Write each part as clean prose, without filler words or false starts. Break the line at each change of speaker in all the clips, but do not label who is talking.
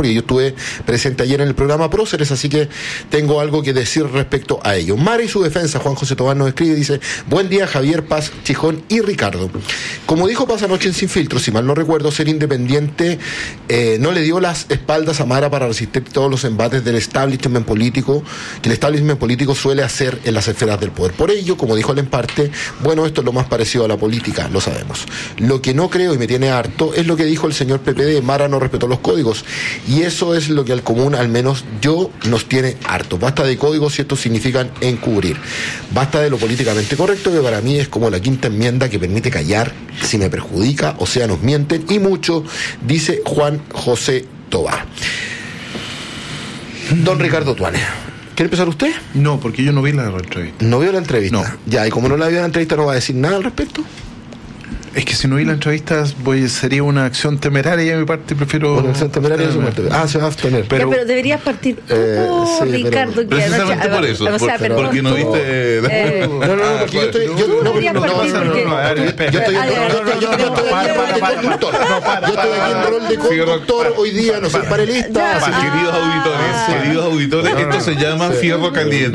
porque yo estuve presente ayer en el programa Próceres, así que tengo algo que decir respecto a ello. Mara y su defensa, Juan José Tobán nos escribe, dice: buen día Javier, Paz, Chijón y Ricardo. Como dijo Paz anoche en Sin Filtro, si mal no recuerdo, ser independiente no le dio las espaldas a Mara para resistir todos los embates del establishment político, que el establishment político suele hacer en las esferas del poder. Por ello, como dijo él en parte, bueno, esto es lo más parecido a la política, lo sabemos. Lo que no creo y me tiene harto es lo que dijo el señor PPD: Mara no respetó los códigos, y eso es lo que al común, al menos yo, nos tiene harto. Basta de códigos si estos significan encubrir. Basta de lo políticamente correcto, que para mí es como la quinta enmienda que permite callar si me perjudica, o sea, nos mienten, y mucho, dice Juan José Tobar. Don Ricardo Tuane, ¿quiere empezar usted?
No, porque yo no vi la entrevista.
¿No vio la entrevista?
No.
Ya, y como no la vio la entrevista, ¿no va a decir nada al respecto?
Es que si no vi la entrevista sería una acción temeraria de mi parte, prefiero...
Una acción temeraria de su parte. Se va a abstener.
Pero deberías partir tú, Ricardo.
Precisamente por eso, porque no viste...
No, porque yo estoy... Yo estoy aquí en rol de conductor hoy día, no soy panelista.
Queridos auditores, esto se llama fierro caliente.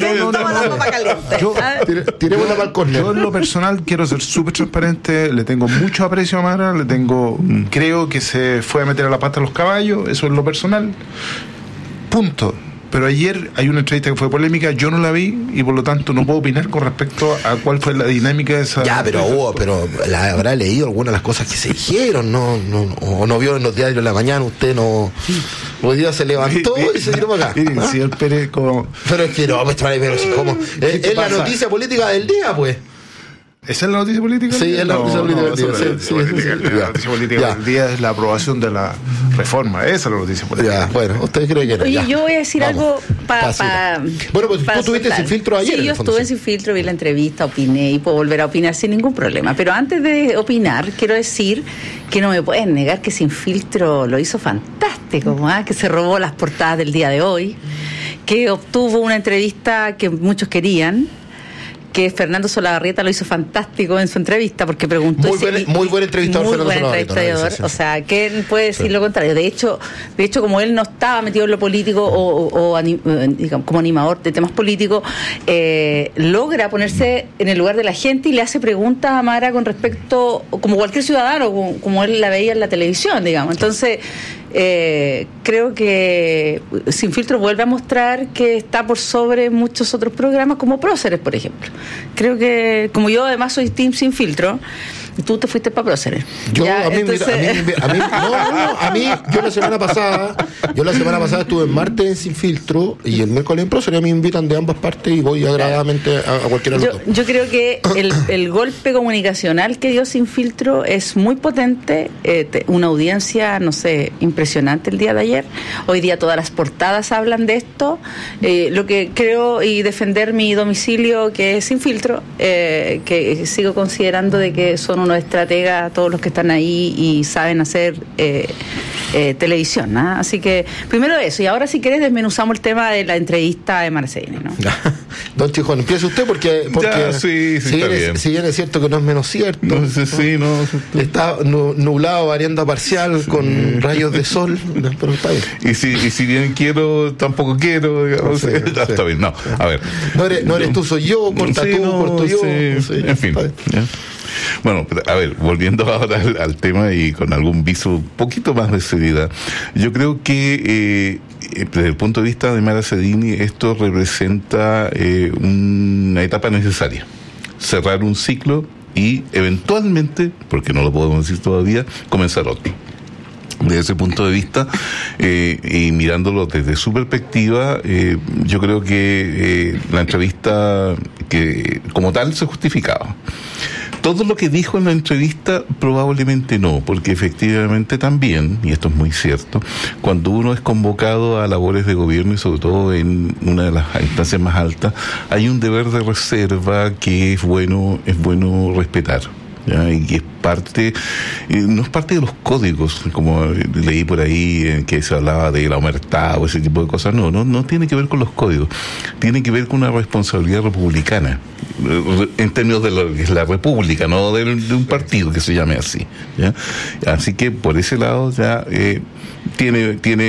Tiremos la balcón.
Yo en lo personal quiero ser súper transparente. Le tengo mucho aprecio a Mara, creo que se fue a meter a la pata a los caballos, eso es lo personal, punto. Pero ayer hay una entrevista que fue polémica, yo no la vi y por lo tanto no puedo opinar con respecto a cuál fue la dinámica de esa...
Ya, pero habrá leído algunas de las cosas que se dijeron, o no vio en los diarios de la mañana, usted no... Hoy día se levantó y se tiró para acá.
Miren, señor Pérez, como...
Pero es que no, pero si como... Es la noticia política del día, pues.
¿Esa es la noticia política?
Sí, es la noticia política del día.
La noticia política del día es la aprobación de la reforma. Esa es la noticia política.
Ya, bueno, ¿usted cree que no?
Oye, yo voy a decir algo para...
Bueno, pues tú tuviste Sin Filtro ayer.
Sí, yo estuve en Sin Filtro, vi la entrevista, opiné y puedo volver a opinar sin ningún problema. Pero antes de opinar, quiero decir que no me pueden negar que Sin Filtro lo hizo fantástico, que se robó las portadas del día de hoy, que obtuvo una entrevista que muchos querían, que Fernando Solabarrieta lo hizo fantástico en su entrevista, porque preguntó...
Muy buen entrevistador, Fernando Solabarrieta.
O sea, ¿quién puede decir lo contrario? De hecho, como él no estaba metido en lo político digamos, como animador de temas políticos, logra ponerse en el lugar de la gente y le hace preguntas a Mara con respecto, como cualquier ciudadano, como él la veía en la televisión, digamos. Entonces... creo que Sin Filtro vuelve a mostrar que está por sobre muchos otros programas como Próceres, por ejemplo. Creo que, como yo además soy Team Sin Filtro, tú te fuiste para Próceres. Yo la semana pasada estuve en martes en Sin Filtro y el miércoles en Próceres. A mí me invitan de ambas partes y voy agradablemente a cualquiera de los dos. Yo creo que el golpe comunicacional que dio Sin Filtro es muy potente, una audiencia, no sé, impresionante el día de ayer. Hoy día todas las portadas hablan de esto. Lo que creo y defender mi domicilio, que es Sin Filtro, que sigo considerando de que son unos estrategas todos los que están ahí y saben hacer televisión, ¿no? Así que primero eso, y ahora si querés desmenuzamos el tema de la entrevista de Marceni, ¿no?
Don Chijón, empieza usted porque si bien es cierto que no es menos cierto, está nublado, variando a parcial, con rayos de sol, pero está bien.
Y si bien quiero, tampoco quiero, digamos, está bien. No, a ver,
no eres tú, soy yo, corta tú, corto yo,
en fin. Bueno, a ver, volviendo ahora al tema y con algún viso un poquito más de seriedad, yo creo que desde el punto de vista de Mara Sedini esto representa una etapa necesaria, cerrar un ciclo y eventualmente, porque no lo podemos decir todavía, comenzar otro. Desde ese punto de vista, y mirándolo desde su perspectiva, yo creo que la entrevista que como tal se justificaba. Todo lo que dijo en la entrevista probablemente no, porque efectivamente también, y esto es muy cierto, cuando uno es convocado a labores de gobierno y sobre todo en una de las instancias más altas, hay un deber de reserva que es bueno respetar. ¿Ya? Y es parte, no es parte de los códigos, como leí por ahí en que se hablaba de la omertad o ese tipo de cosas. No tiene que ver con los códigos, tiene que ver con una responsabilidad republicana, en términos de lo que es la república, no de un partido que se llame así, ¿ya? Así que por ese lado ya tiene